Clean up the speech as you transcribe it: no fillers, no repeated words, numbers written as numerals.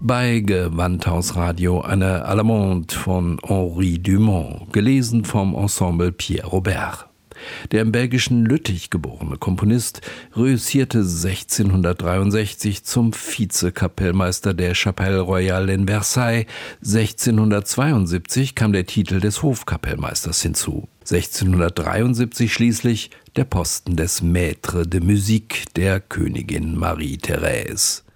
Bei Gewandhausradio eine Allemande von Henri Dumont, gelesen vom Ensemble Pierre Robert. Der im belgischen Lüttich geborene Komponist reüssierte 1663 zum Vizekapellmeister der Chapelle Royale in Versailles. 1672 kam der Titel des Hofkapellmeisters hinzu. 1673 schließlich der Posten des Maître de Musique der Königin Marie-Thérèse.